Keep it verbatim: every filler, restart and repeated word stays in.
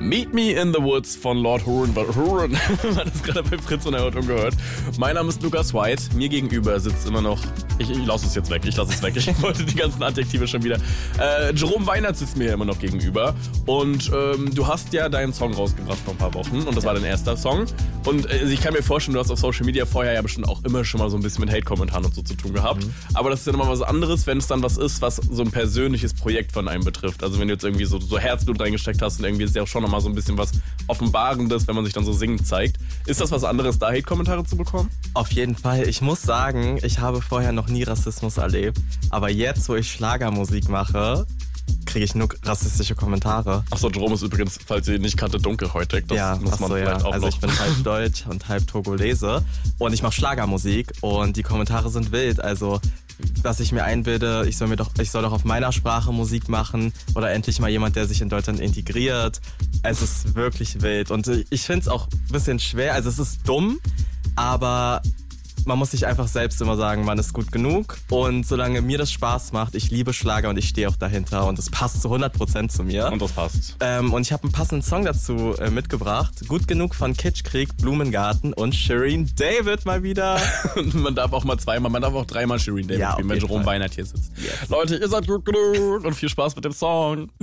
Meet Me in the Woods von Lord Huron. Huron. Man ist gerade bei Fritz und Erhörtung gehört. Mein Name ist Lukas White. Mir gegenüber sitzt immer noch... Ich, ich lasse es jetzt weg. Ich lasse es weg. Ich wollte die ganzen Adjektive schon wieder. Äh, Jerome Weinert sitzt mir immer noch gegenüber. Und ähm, du hast ja deinen Song rausgebracht vor ein paar Wochen. Und das war dein erster Song. Und äh, ich kann mir vorstellen, du hast auf Social Media vorher ja bestimmt auch immer schon mal so ein bisschen mit Hate-Kommentaren und so zu tun gehabt. Mhm. Aber das ist ja nochmal was anderes, wenn es dann was ist, was so ein persönliches Projekt von einem betrifft. Also wenn du jetzt irgendwie so, so Herzblut reingesteckt hast und irgendwie ist ja auch schon nochmal so ein bisschen was Offenbarendes, wenn man sich dann so singend zeigt. Ist das was anderes, da Hate-Kommentare zu bekommen? Auf jeden Fall. Ich muss sagen, ich habe vorher noch nie Rassismus erlebt. Aber jetzt, wo ich Schlagermusik mache, kriege ich nur rassistische Kommentare. Achso, Jerome ist übrigens, falls ihr ihn nicht kannte, dunkelhäutig. Das ja, muss man so, vielleicht ja. auch Also noch. ich bin halb Deutsch und halb Togolese und ich mache Schlagermusik und die Kommentare sind wild. Also dass ich mir einbilde, ich soll mir doch, ich soll doch auf meiner Sprache Musik machen oder endlich mal jemand, der sich in Deutschland integriert. Es ist wirklich wild und ich finde es auch ein bisschen schwer. Also es ist dumm, aber man muss sich einfach selbst immer sagen, man ist gut genug. Und solange mir das Spaß macht, ich liebe Schlager und ich stehe auch dahinter. Und es passt zu hundert Prozent zu mir. Und das passt. Ähm, und ich habe einen passenden Song dazu äh, mitgebracht. Gut genug von Kitschkrieg, Blumengarten und Shireen David mal wieder. Und man darf auch mal zweimal, man darf auch dreimal Shireen David Ja, spielen, auf wenn jeden Jerome Fall. Weinert hier sitzt. Yes. Leute, ihr seid gut genug und viel Spaß mit dem Song.